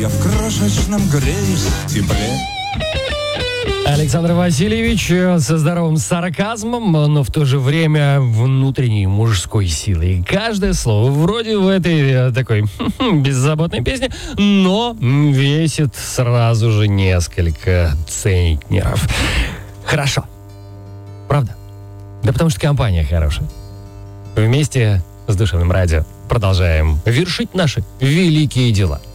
я в крошечном греюсь в тепле. Александр Васильевич со здоровым сарказмом, но в то же время внутренней мужской силой. И каждое слово вроде в этой такой беззаботной песне, но весит сразу же несколько центнеров. Хорошо. Правда? Да потому что компания хорошая. Вместе с Душевным радио продолжаем вершить наши великие дела.